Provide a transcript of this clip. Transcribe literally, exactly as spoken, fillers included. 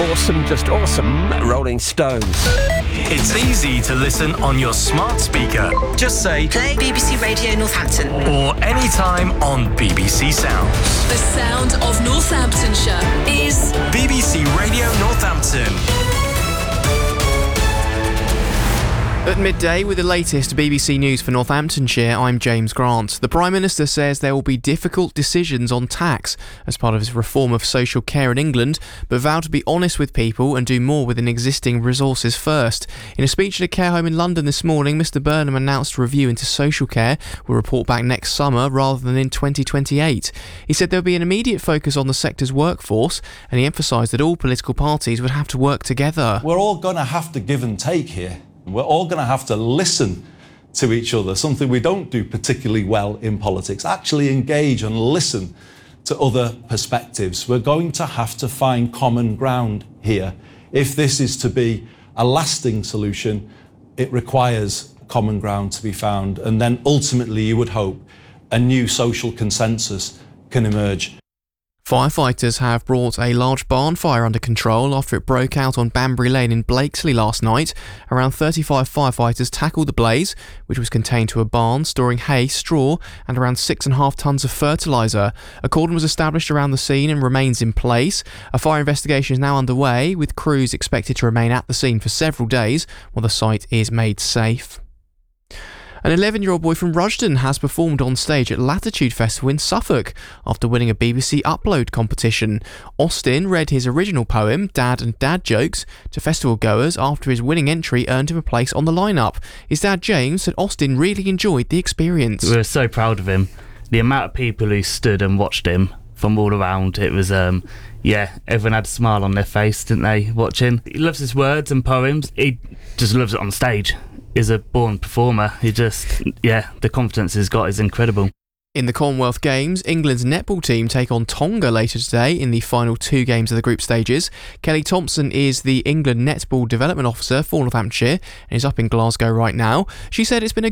Awesome, just awesome, Rolling Stones. It's easy to listen on your smart speaker. Just say, play B B C Radio Northampton. Or anytime on B B C Sounds. The sound of Northamptonshire is B B C Radio Northampton. At midday with the latest B B C News for Northamptonshire, I'm James Grant. The Prime Minister says there will be difficult decisions on tax as part of his reform of social care in England, but vowed to be honest with people and do more within existing resources first. In a speech at a care home in London this morning, Mr Burnham announced a review into social care will report back next summer rather than in twenty twenty-eight. He said there will be an immediate focus on the sector's workforce, and he emphasised that all political parties would have to work together. We're all going to have to give and take here. We're all going to have to listen to each other, something we don't do particularly well in politics. Actually engage and listen to other perspectives. We're going to have to find common ground here. If this is to be a lasting solution, it requires common ground to be found. And then ultimately, you would hope, a new social consensus can emerge. Firefighters have brought a large barn fire under control after it broke out on Banbury Lane in Blakesley last night. Around thirty-five firefighters tackled the blaze, which was contained to a barn storing hay, straw and around six and a half tonnes of fertiliser. A cordon was established around the scene and remains in place. A fire investigation is now underway, with crews expected to remain at the scene for several days while the site is made safe. An eleven-year-old boy from Rushden has performed on stage at Latitude Festival in Suffolk after winning a B B C Upload competition. Austin read his original poem, Dad and Dad Jokes, to festival goers after his winning entry earned him a place on the lineup. His dad, James, said Austin really enjoyed the experience. We were so proud of him. The amount of people who stood and watched him from all around, it was, um, yeah, everyone had a smile on their face, didn't they, watching? He loves his words and poems. He just loves it on stage. Is a born performer. He just, yeah, the confidence he's got is incredible. In the Commonwealth Games, England's netball team take on Tonga later today in the final two games of the group stages. Kelly Thompson is the England Netball Development Officer for Northamptonshire and is up in Glasgow right now. She said it's been a